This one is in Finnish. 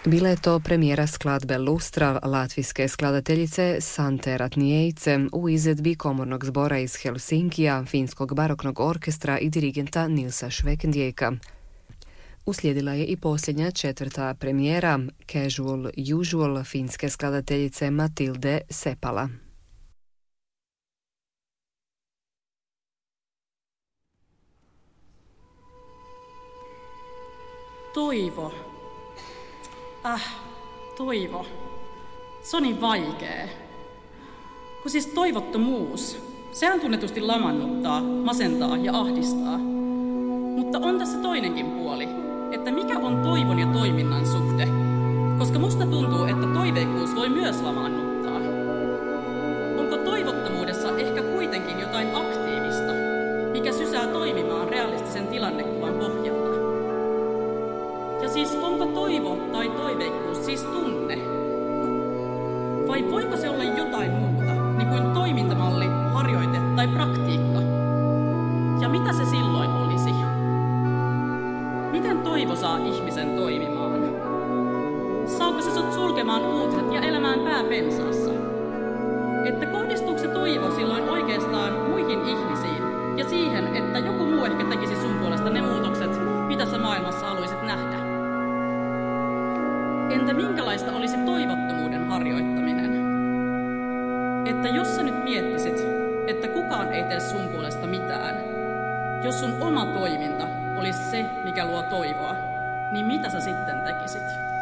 Bila je to premijera skladbe Lustra latvijske skladateljice Sante Ratnijejce u izvedbi komornog zbora iz Helsinkija, finskog baroknog orkestra i dirigenta Nilsa Švekendijeka. Uslijedila je i posljednja četvrta premijera Casual Usual finske skladateljice Matilde Sepala. Toivo. Toivo. Se on niin vaikee. Kun siis toivottomuus, sehän tunnetusti lamannuttaa, masentaa ja ahdistaa. Mutta on tässä toinenkin puoli, että mikä on toivon ja toiminnan suhde. Koska musta tuntuu, että toiveikkuus voi myös lamaannuttaa. Onko toivottomuudessa ehkä kuitenkin jotain aktiivista, mikä sysää toimimaan realistisen tilannekuvan pohjalta? Ja siis onko toivo tai toiveikkuus siis tunne? Vai voiko se olla jotain muuta, niin kuin toimintamalli, harjoite tai praktiikka? Ja mitä se silloin olisi? Miten toivo saa ihmisen toimimaan? Saako se sut sulkemaan uutiset ja elämään pää pensaassa? Että kohdistuuko se toivo silloin oikeastaan muihin ihmisiin ja siihen, että joku muu ehkä tekisi sun puolesta ne muutokset, mitä sä maailmassa haluaisit nähdä? Entä minkälaista olisi toivottomuuden harjoittaminen? Että jos sä nyt miettisit, että kukaan ei tee sun puolesta mitään, jos sun oma toiminta olisi se, mikä luo toivoa, niin mitä sä sitten tekisit?